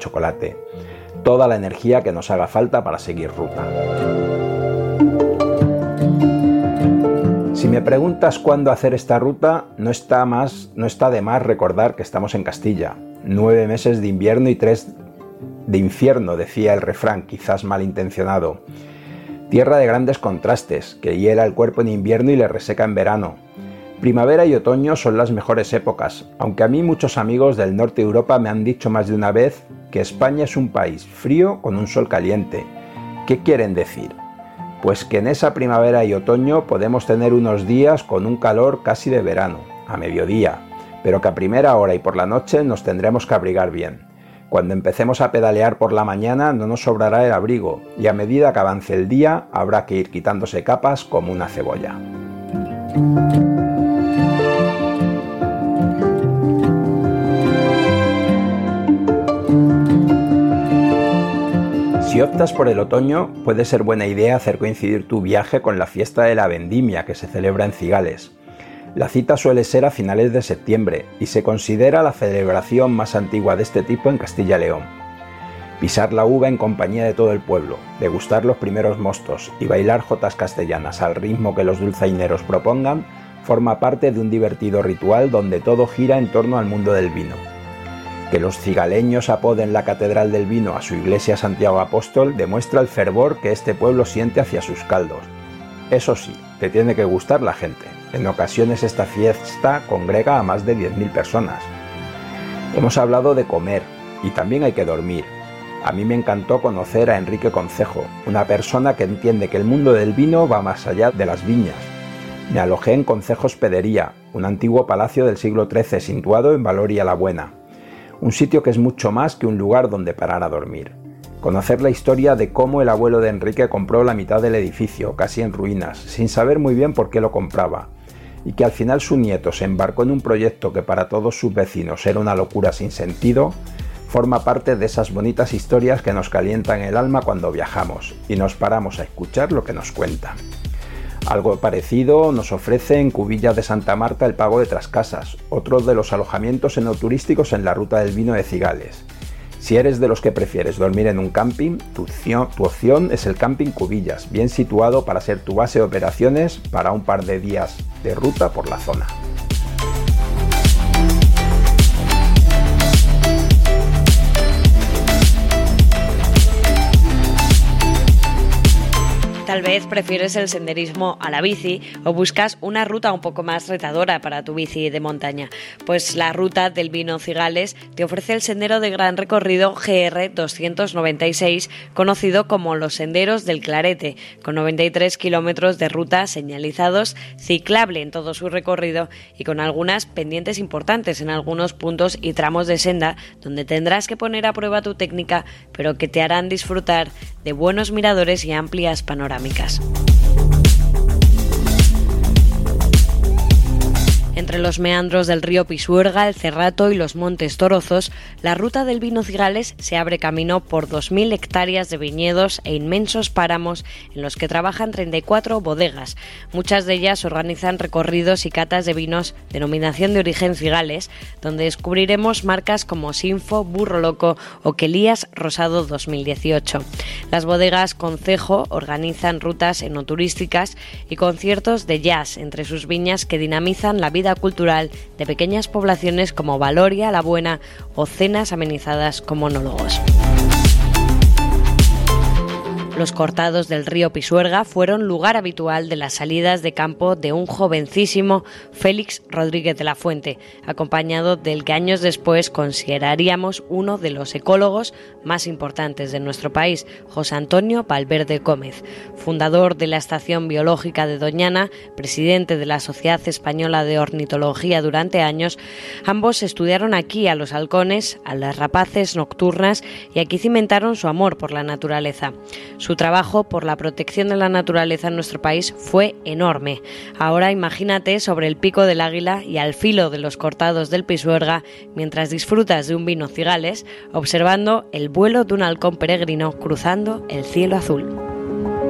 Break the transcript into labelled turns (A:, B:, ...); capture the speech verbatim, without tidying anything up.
A: chocolate. Toda la energía que nos haga falta para seguir ruta. Si me preguntas cuándo hacer esta ruta, no está, más, no está de más recordar que estamos en Castilla. Nueve meses de invierno y tres de infierno, decía el refrán, quizás malintencionado. Tierra de grandes contrastes, que hiela el cuerpo en invierno y le reseca en verano. Primavera y otoño son las mejores épocas, aunque a mí muchos amigos del norte de Europa me han dicho más de una vez que España es un país frío con un sol caliente. ¿Qué quieren decir? Pues que en esa primavera y otoño podemos tener unos días con un calor casi de verano, a mediodía, pero que a primera hora y por la noche nos tendremos que abrigar bien. Cuando empecemos a pedalear por la mañana no nos sobrará el abrigo y a medida que avance el día habrá que ir quitándose capas como una cebolla. Si optas por el otoño, puede ser buena idea hacer coincidir tu viaje con la fiesta de la vendimia que se celebra en Cigales. La cita suele ser a finales de septiembre y se considera la celebración más antigua de este tipo en Castilla y León. Pisar la uva en compañía de todo el pueblo, degustar los primeros mostos y bailar jotas castellanas al ritmo que los dulzaineros propongan forma parte de un divertido ritual donde todo gira en torno al mundo del vino. Que los cigaleños apoden la Catedral del Vino a su iglesia Santiago Apóstol demuestra el fervor que este pueblo siente hacia sus caldos. Eso sí, te tiene que gustar la gente. En ocasiones esta fiesta congrega a más de diez mil personas. Hemos hablado de comer y también hay que dormir. A mí me encantó conocer a Enrique Concejo, una persona que entiende que el mundo del vino va más allá de las viñas. Me alojé en Concejo Hospedería, un antiguo palacio del siglo trece situado en Valoria la Buena. Un sitio que es mucho más que un lugar donde parar a dormir. Conocer la historia de cómo el abuelo de Enrique compró la mitad del edificio, casi en ruinas, sin saber muy bien por qué lo compraba, y que al final su nieto se embarcó en un proyecto que para todos sus vecinos era una locura sin sentido, forma parte de esas bonitas historias que nos calientan el alma cuando viajamos y nos paramos a escuchar lo que nos cuentan. Algo parecido nos ofrece en Cubillas de Santa Marta el Pago de Trascasas, otro de los alojamientos enoturísticos en la Ruta del Vino de Cigales. Si eres de los que prefieres dormir en un camping, tu opción, tu opción es el Camping Cubillas, bien situado para ser tu base de operaciones para un par de días de ruta por la zona.
B: Tal vez prefieres el senderismo a la bici o buscas una ruta un poco más retadora para tu bici de montaña. Pues la Ruta del Vino Cigales te ofrece el sendero de gran recorrido G R doscientos noventa y seis, conocido como los Senderos del Clarete, con noventa y tres kilómetros de ruta señalizados, ciclable en todo su recorrido y con algunas pendientes importantes en algunos puntos y tramos de senda donde tendrás que poner a prueba tu técnica, pero que te harán disfrutar de buenos miradores y amplias panorámicas. Entre los meandros del río Pisuerga, el Cerrato y los montes Torozos, la Ruta del Vino Cigales se abre camino por dos mil hectáreas de viñedos e inmensos páramos en los que trabajan treinta y cuatro bodegas. Muchas de ellas organizan recorridos y catas de vinos denominación de origen Cigales, donde descubriremos marcas como Sinfo, Burro Loco o Quelías Rosado dos mil dieciocho. Las bodegas Concejo organizan rutas enoturísticas y conciertos de jazz entre sus viñas que dinamizan la vida cultural de pequeñas poblaciones como Valoria la Buena o cenas amenizadas con monólogos. Los cortados del río Pisuerga fueron lugar habitual de las salidas de campo de un jovencísimo Félix Rodríguez de la Fuente, acompañado del que años después consideraríamos uno de los ecólogos más importantes de nuestro país, José Antonio Valverde Gómez, fundador de la Estación Biológica de Doñana, presidente de la Sociedad Española de Ornitología durante años. Ambos estudiaron aquí a los halcones, a las rapaces nocturnas y aquí cimentaron su amor por la naturaleza. Su trabajo por la protección de la naturaleza en nuestro país fue enorme. Ahora imagínate sobre el pico del águila y al filo de los cortados del Pisuerga mientras disfrutas de un vino Cigales, observando el vuelo de un halcón peregrino cruzando el cielo azul.